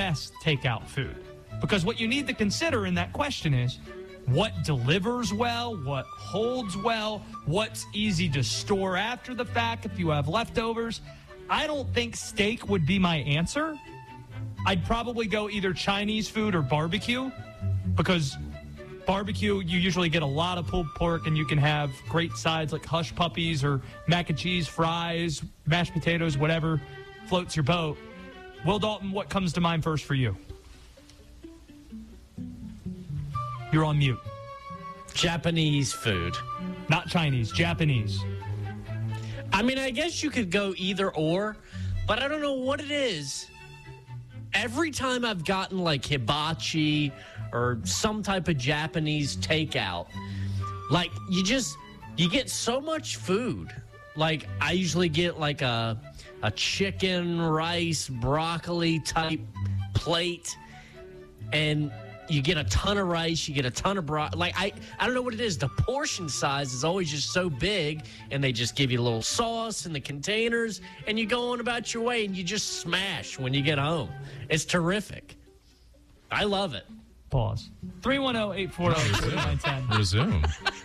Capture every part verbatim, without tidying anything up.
best takeout food? Because what you need to consider in that question is what delivers well, what holds well, what's easy to store after the fact if you have leftovers. I don't think steak would be my answer. I'd probably go either Chinese food or barbecue, because barbecue, you usually get a lot of pulled pork and you can have great sides like hush puppies or mac and cheese, fries, mashed potatoes, whatever floats your boat. Will Dalton, what comes to mind first for you? You're on mute. Japanese food. Not Chinese, Japanese. I mean, I guess you could go either or, but I don't know what it is. Every time I've gotten like hibachi or some type of Japanese takeout, like you just, you get so much food. Like I usually get like a, a chicken, rice, broccoli type plate, and you get a ton of rice, you get a ton of broccoli. Like, I, I don't know what it is. The portion size is always just so big, and they just give you a little sauce in the containers, and you go on about your way, and you just smash when you get home. It's terrific. I love it. Pause. three one zero, eight four zero, two nine one zero. Resume.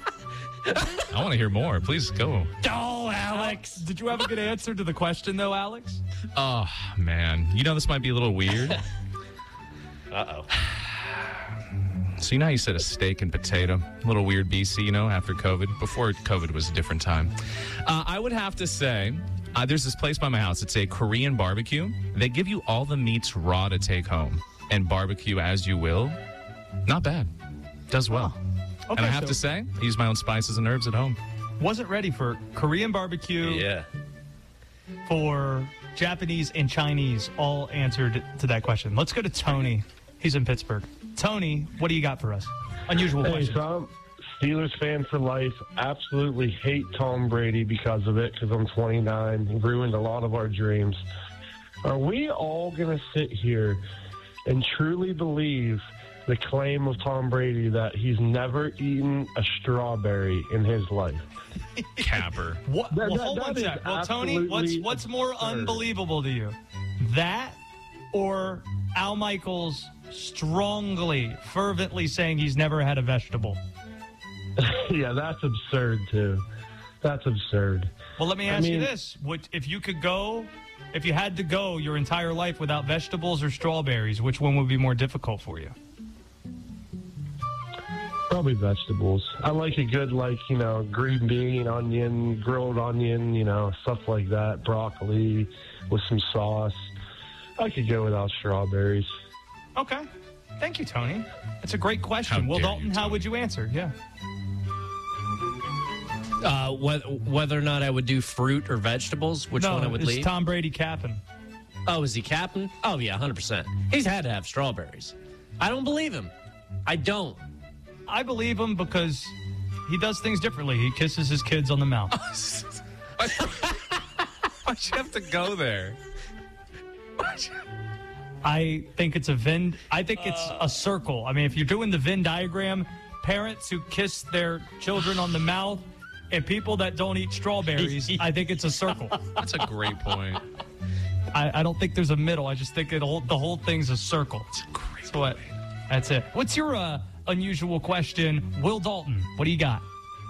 I want to hear more. Please go. Oh, Alex. Did you have a good answer to the question, though, Alex? Oh, man. You know, this might be a little weird. Uh-oh. So you know how you said a steak and potato? A little weird, B C, you know, after COVID. Before COVID was a different time. Uh, I would have to say, uh, there's this place by my house. It's a Korean barbecue. They give you all the meats raw to take home and barbecue as you will. Not bad. Does well. Oh. Okay, and I have so to say, I use my own spices and herbs at home. wasn't ready for Korean barbecue. Yeah. For Japanese and Chinese, all answered to that question. Let's go to Tony. He's in Pittsburgh. Tony, what do you got for us? Unusual Hey, question. so I'm Steelers fan for life. Absolutely hate Tom Brady because of it, because I'm twenty-nine. He ruined a lot of our dreams. Are we all going to sit here and truly believe the claim of Tom Brady that he's never eaten a strawberry in his life? Capper. What, That- well, that- hold that one is sec. Well, Tony, what's absolutely what's more absurd. unbelievable to you? That or Al Michaels strongly, fervently saying he's never had a vegetable? Yeah, that's absurd, too. That's absurd. Well, let me I ask you mean- this. Would, if you could go, if you had to go your entire life without vegetables or strawberries, which one would be more difficult for you? Probably vegetables. I like a good, like, you know, green bean, onion, grilled onion, you know, stuff like that. Broccoli with some sauce. I could go without strawberries. Okay. Thank you, Tony. That's a great question. How Will dare Dalton, you, how Tony. would you answer? Yeah. Uh, whether, whether or not I would do fruit or vegetables, which no, one I would is leave? Tom Brady capping? Oh, is he captain? Oh, yeah, one hundred percent. He's had to have strawberries. I don't believe him. I don't. I believe him because he does things differently. He kisses his kids on the mouth. Why'd you have to go there? I think it's a Venn. I think it's a circle. I mean, if you're doing the Venn diagram, parents who kiss their children on the mouth and people that don't eat strawberries, I think it's a circle. That's a great point. I, I don't think there's a middle. I just think it all, the whole thing's a circle. It's a great So what? That's it. What's your uh, unusual question, Will Dalton? What do you got?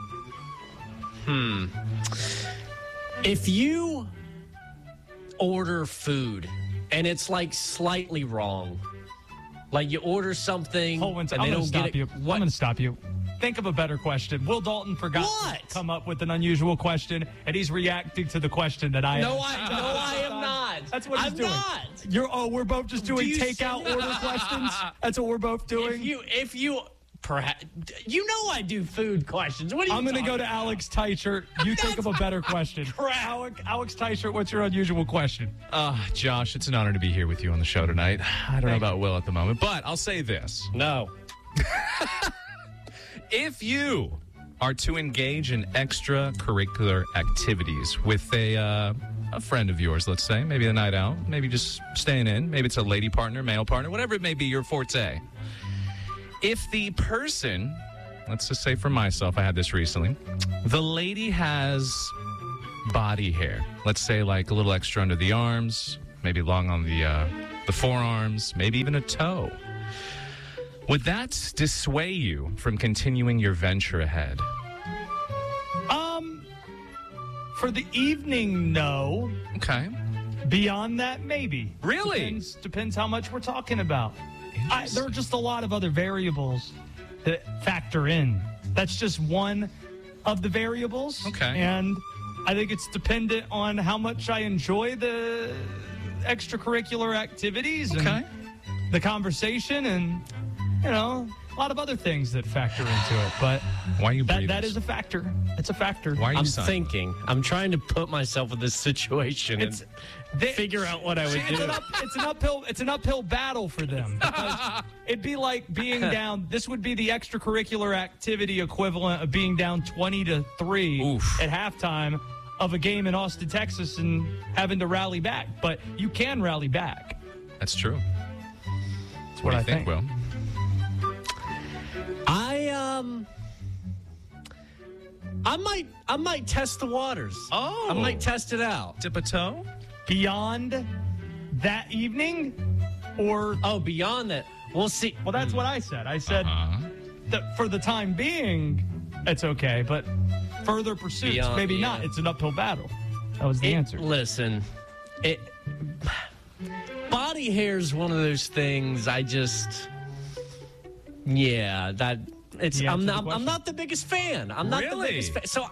If you order food and it's like slightly wrong, like you order something Hold on, and I'm they going to don't stop get it, you. what? I'm going to stop you. Think of a better question. Will Dalton forgot What? to come up with an unusual question, and he's reacting to the question that I No, asked. I, no, I am not. That's what he's I'm doing. not. You're oh, we're both just doing you takeout see- order questions. That's what we're both doing. If you, if you, perhaps, you know I do food questions. What are you I'm going to go talking to about? Alex Teichert. You think of a better question. crap. Alex, Alex Teichert, what's your unusual question? Uh, Josh, it's an honor to be here with you on the show tonight. I don't know Thank about Will at the moment, but I'll say this. No. If you are to engage in extracurricular activities with a uh, a friend of yours, let's say, maybe a night out, maybe just staying in, maybe it's a lady partner, male partner, whatever it may be, your forte. If the person, let's just say for myself, I had this recently, the lady has body hair, let's say like a little extra under the arms, maybe long on the uh, the forearms, maybe even a toe. Would that dissuade you from continuing your venture ahead? Um, for the evening, no. Okay. Beyond that, maybe. Really? Depends, depends how much we're talking about. I, there are just a lot of other variables that factor in. That's just one of the variables. Okay. And I think it's dependent on how much I enjoy the extracurricular activities Okay. and the conversation and, you know, a lot of other things that factor into it. But Why are you that, breathing? that is a factor. It's a factor. Why are you I'm sighing? thinking. I'm trying to put myself in this situation It's- and They- figure out what I would it's do. An up, it's an uphill. It's an uphill battle for them. Because it'd be like being down. This would be the extracurricular activity equivalent of being down twenty to three Oof. at halftime of a game in Austin, Texas, and having to rally back. But you can rally back. That's true. That's What what do you I think, think. Will? I um I might I might test the waters. Oh. I might test it out. Dip a toe? Beyond that evening, or Oh, beyond that. We'll see. well, that's what I said. I said Uh-huh. that for the time being, it's okay. But further pursuits, Beyond- maybe yeah. not. It's an uphill battle. That was the It- answer. Listen, it body hair is one of those things I just yeah, that it's You I'm answered the not I'm question. not the biggest fan. I'm not the Really? biggest fan. So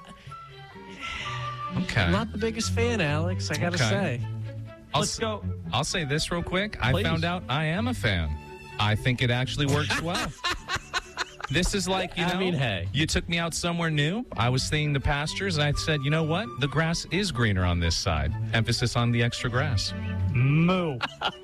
Okay. I'm not the biggest fan, Alex, I got to Okay. say. I'll Let's s- go. I'll say this real quick. I Please. found out I am a fan. I think it actually works well. This is like, you know, I mean, hey. you took me out somewhere new. I was seeing the pastures, and I said, you know what? The grass is greener on this side. Emphasis on the extra grass. Moo.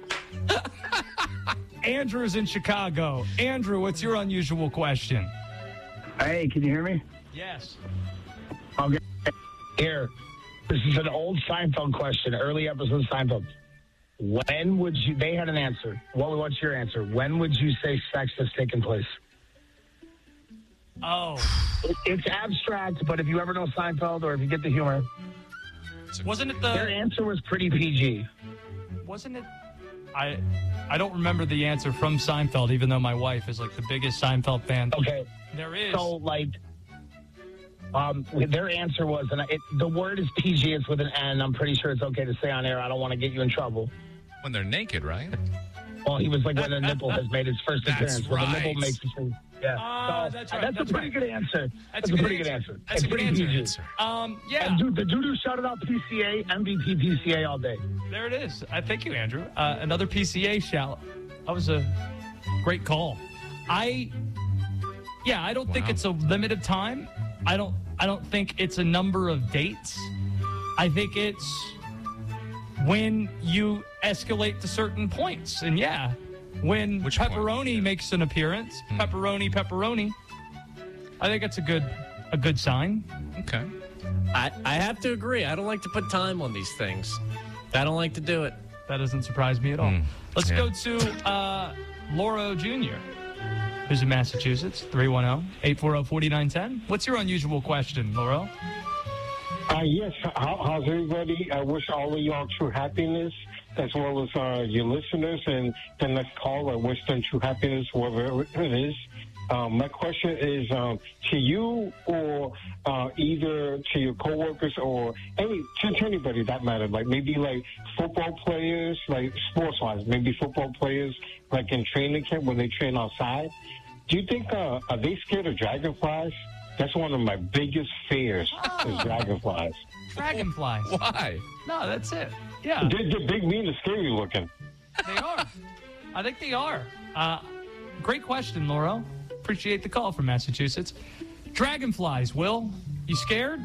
Andrew's in Chicago. Andrew, what's your unusual question? Hey, can you hear me? Yes. Okay. Here. This is an old Seinfeld question, early episode of Seinfeld. When would you, they had an answer. What, what's your answer? When would you say sex has taken place? Oh, It, it's abstract, but if you ever know Seinfeld or if you get the humor, wasn't it their the? answer was pretty P G. Wasn't it? I, I don't remember the answer from Seinfeld, even though my wife is like the biggest Seinfeld fan Okay. there is. So, like, um, their answer was, and it, the word is P G, it's with an N. I'm pretty sure it's okay to say on air. I don't want to get you in trouble. When they're naked, right? Well, he was like when the nipple has made its first That's appearance. When the nipple right. makes its yeah. Ah, So, that's right, That's, that's a pretty right. good answer. That's, a a good pretty answer. good answer. That's it's a good pretty answer. P G. Um, yeah, And dude, the dude who shouted out P C A, M V P P C A all day. there it is. I thank you, Andrew. Uh, another P C A shout. That was a great call. I, yeah, I don't think Wow. it's a limit of time. I don't. I don't think it's a number of dates. I think it's when you escalate to certain points. And yeah, when Which point? pepperoni makes an appearance, pepperoni, pepperoni. I think it's a good, a good sign. Okay. I, I have to agree. I don't like to put time on these things. I don't like to do it. That doesn't surprise me at all. Mm, Let's yeah. go to uh, Lauro Junior, who's in Massachusetts, three one zero, eight four zero, four nine one zero. What's your unusual question, Lauro? Uh, yes, How, how's everybody? I wish all of y'all true happiness, as well as uh, your listeners and the next call. I wish them true happiness, whatever it is. Um, my question is um, to you, or uh, either to your coworkers, or any to, to anybody that matter. Like maybe like football players, like sports-wise, maybe football players, like in training camp when they train outside. Do you think uh, are they scared of dragonflies? That's one of my biggest fears is dragonflies. Dragonflies. Why? No, that's it. Yeah, They're, they're big, mean, and scary looking. they are. I think they are. Uh, great question, Lauro. Appreciate the call from Massachusetts. Dragonflies, Will, you scared?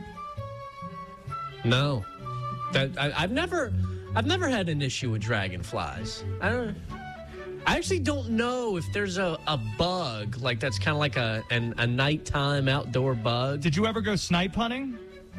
No, that I, I've never, I've never had an issue with dragonflies. I don't. I actually don't know if there's a, a bug like that's kind of like a an, a nighttime outdoor bug. Did you ever go snipe hunting?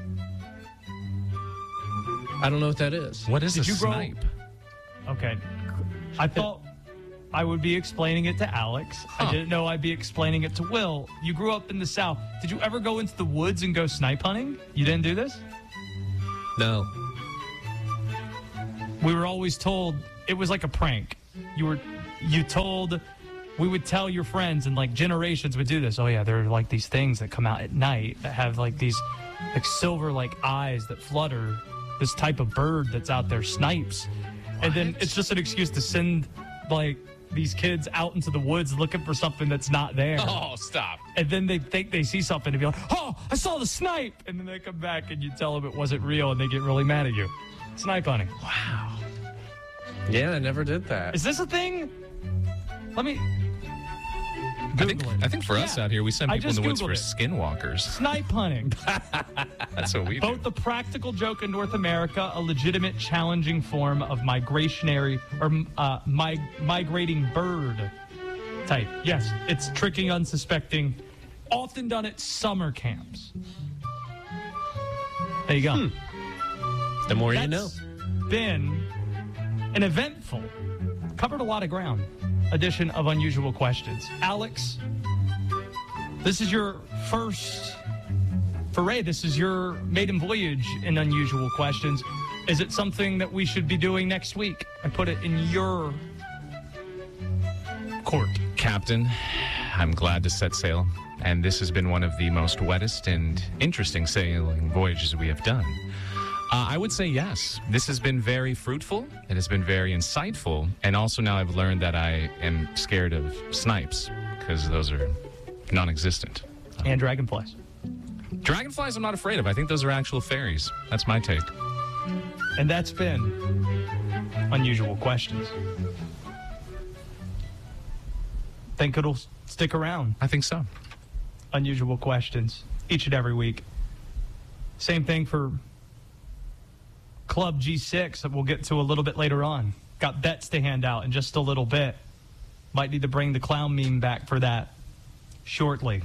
I don't know what that is. What is Did a you grow- snipe? Okay. I thought I would be explaining it to Alex. I Huh. didn't know I'd be explaining it to Will. You grew up in the South. Did you ever go into the woods and go snipe hunting? You didn't do this? No. We were always told it was like a prank. you were you told we would tell your friends, and like generations would do this. Oh yeah, there are like these things that come out at night that have like these like silver like eyes that flutter. This type of bird that's out there, snipes. What? And then it's just an excuse to send like these kids out into the woods looking for something that's not there. Oh, stop. And then they think they see something and be like, oh, I saw the snipe. And then they come back and you tell them it wasn't real and they get really mad at you. Snipe hunting. Wow. Yeah, I never did that. Is this a thing? Let me I think, Google it. I think for us Yeah. out here, we send I people in just the woods Googled for it. skinwalkers. Snipe hunting. That's what we do. Both a practical joke in North America, a legitimate challenging form of migrationary or uh, mig- migrating bird type. Yes, it's tricking unsuspecting, often done at summer camps. There you go. Hmm. The more That's you know. been an eventful, covered a lot of ground edition of Unusual Questions. Alex, this is your first foray. This is your maiden voyage in Unusual Questions. Is it something that we should be doing next week? I put it in your court. Captain, I'm glad to set sail, and this has been one of the most wettest and interesting sailing voyages we have done. Uh, I would say yes. This has been very fruitful. It has been very insightful. And also now I've learned that I am scared of snipes because those are non-existent. And dragonflies. Dragonflies I'm not afraid of. I think those are actual fairies. That's my take. And that's been Unusual Questions. Think it'll stick around. I think so. Unusual Questions each and every week. Same thing for Club G six that we'll get to a little bit later on. Got bets to hand out in just a little bit. Might need to bring the clown meme back for that shortly.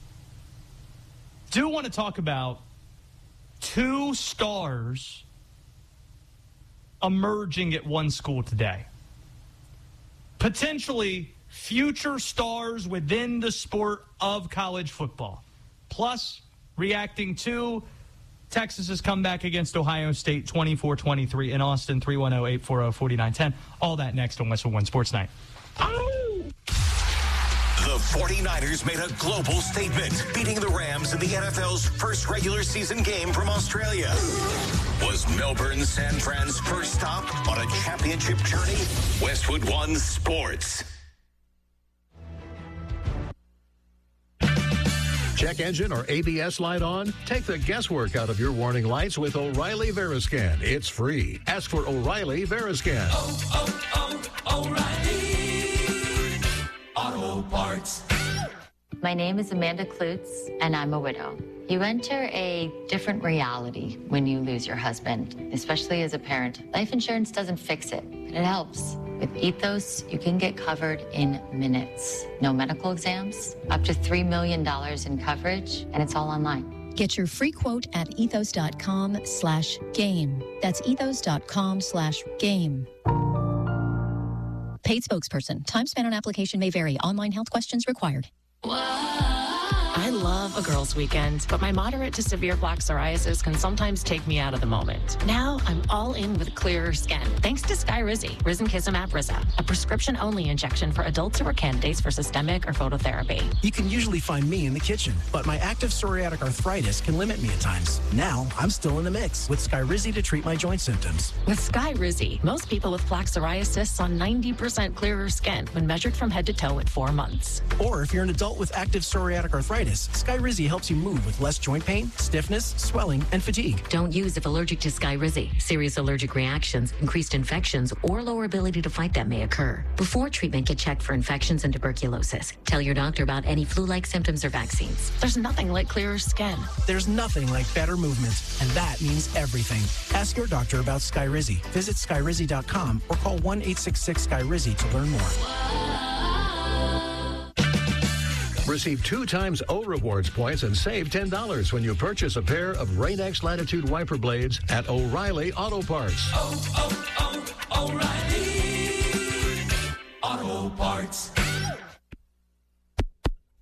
Do want to talk about two stars emerging at one school today. Potentially future stars within the sport of college football. Plus, reacting to Texas's comeback against Ohio State twenty-four twenty-three in Austin. Three one zero, eight four zero, four nine one zero. All that next on Westwood One Sports Night. The forty-niners made a global statement, beating the Rams in the N F L's first regular season game from Australia. Was Melbourne San Fran's first stop on a championship journey? Westwood One Sports. Check engine or A B S light on? Take the guesswork out of your warning lights with O'Reilly Veriscan. It's free. Ask for O'Reilly Veriscan. Oh, oh, oh, O'Reilly Auto Parts. My name is Amanda Klutz, and I'm a widow. You enter a different reality when you lose your husband, especially as a parent. Life insurance doesn't fix it, but it helps. With Ethos, you can get covered in minutes. No medical exams, up to three million dollars in coverage, and it's all online. Get your free quote at ethos.com slash game. That's ethos.com slash game. Paid spokesperson. Time spent on application may vary. Online health questions required. I love a girls' weekend, but my moderate to severe plaque psoriasis can sometimes take me out of the moment. Now I'm all in with clearer skin, thanks to Skyrizi, Risankizumab Riza, a prescription-only injection for adults who are candidates for systemic or phototherapy. You can usually find me in the kitchen, but my active psoriatic arthritis can limit me at times. Now I'm still in the mix with Skyrizi to treat my joint symptoms. With Skyrizi, most people with plaque psoriasis saw ninety percent clearer skin when measured from head to toe at four months. Or if you're an adult with active psoriatic arthritis, Skyrizi helps you move with less joint pain, stiffness, swelling, and fatigue. Don't use if allergic to Skyrizi. Serious allergic reactions, increased infections, or lower ability to fight them may occur. Before treatment, get checked for infections and tuberculosis. Tell your doctor about any flu-like symptoms or vaccines. There's nothing like clearer skin. There's nothing like better movement, and that means everything. Ask your doctor about Skyrizi. Visit Skyrizi dot com or call one eight six six Skyrizi to learn more. Receive two times O Rewards points and save ten dollars when you purchase a pair of Rain-X Latitude wiper blades at O'Reilly Auto Parts. Oh, oh, oh, O'Reilly Auto Parts.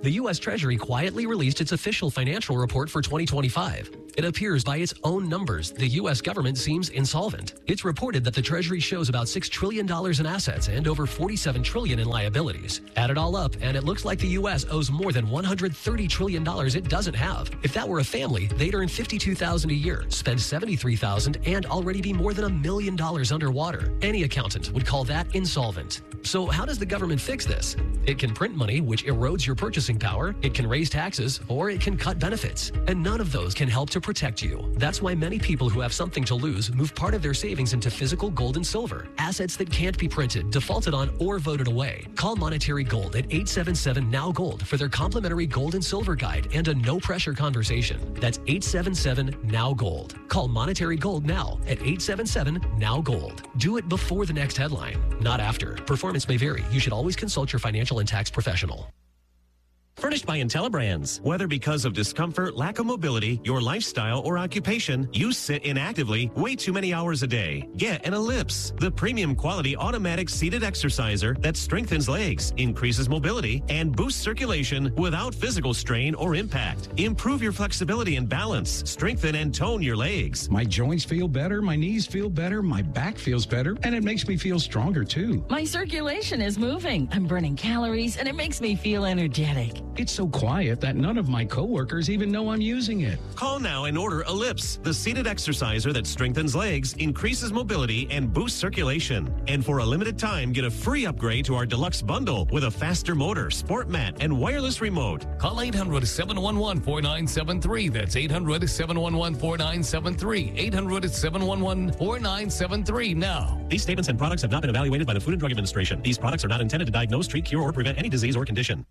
The U S Treasury quietly released its official financial report for twenty twenty-five. It appears by its own numbers, the U S government seems insolvent. It's reported that the Treasury shows about six trillion dollars in assets and over forty-seven trillion dollars in liabilities. Add it all up, and it looks like the U S owes more than one hundred thirty trillion dollars it doesn't have. If that were a family, they'd earn fifty-two thousand dollars a year, spend seventy-three thousand dollars, and already be more than a million dollars underwater. Any accountant would call that insolvent. So how does the government fix this? It can print money, which erodes your purchasing power, it can raise taxes, or it can cut benefits. And none of those can help to protect you. That's why many people who have something to lose move part of their savings into physical gold and silver, assets that can't be printed, defaulted on, or voted away. Call Monetary Gold at eight seven seven, N O W Gold for their complimentary gold and silver guide and a no-pressure conversation. That's eight seven seven, N O W Gold. Call Monetary Gold now at eight seven seven, N O W Gold. Do it before the next headline, not after. Performance may vary. You should always consult your financial and tax professional. Furnished by IntelliBrands. Whether because of discomfort, lack of mobility, your lifestyle, or occupation, you sit inactively way too many hours a day. Get an Ellipse, the premium quality automatic seated exerciser that strengthens legs, increases mobility, and boosts circulation without physical strain or impact. Improve your flexibility and balance. Strengthen and tone your legs. My joints feel better, my knees feel better, my back feels better, and it makes me feel stronger too. My circulation is moving. I'm burning calories, and it makes me feel energetic. It's so quiet that none of my coworkers even know I'm using it. Call now and order Ellipse, the seated exerciser that strengthens legs, increases mobility, and boosts circulation. And for a limited time, get a free upgrade to our deluxe bundle with a faster motor, sport mat, and wireless remote. Call eight hundred, seven one one, four nine seven three. That's eight hundred, seven one one, four nine seven three. eight hundred, seven one one, four nine seven three now. These statements and products have not been evaluated by the Food and Drug Administration. These products are not intended to diagnose, treat, cure, or prevent any disease or condition.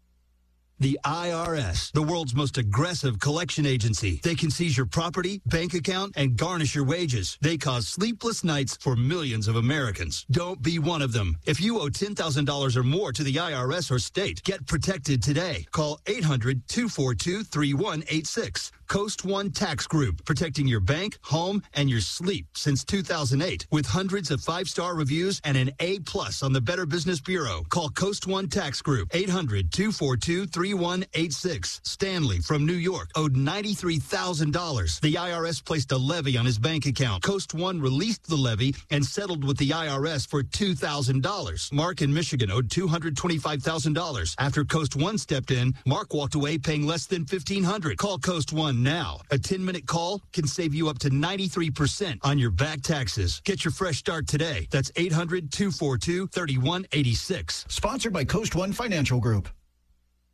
The I R S, the world's most aggressive collection agency. They can seize your property, bank account, and garnish your wages. They cause sleepless nights for millions of Americans. Don't be one of them. If you owe ten thousand dollars or more to the I R S or state, get protected today. Call eight hundred, two four two, three one eight six. Coast One Tax Group, protecting your bank, home, and your sleep since two thousand eight. With hundreds of five-star reviews and an A plus on the Better Business Bureau. Call Coast One Tax Group, eight hundred, two four two, three one eight six. Stanley from New York owed ninety-three thousand dollars. The I R S placed a levy on his bank account. Coast One released the levy and settled with the I R S for two thousand dollars. Mark in Michigan owed two hundred twenty-five thousand dollars. After Coast One stepped in, Mark walked away paying less than fifteen hundred dollars. Call Coast One now. A ten-minute call can save you up to ninety-three percent on your back taxes. Get your fresh start today. That's eight hundred, two four two, three one eight six. Sponsored by Coast One Financial Group.